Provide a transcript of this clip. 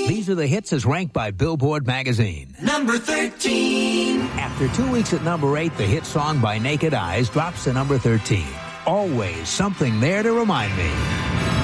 These are the hits as ranked by Billboard magazine. Number 13. After 2 weeks at number 8, the hit song by Naked Eyes drops to number 13. Always Something There to Remind Me.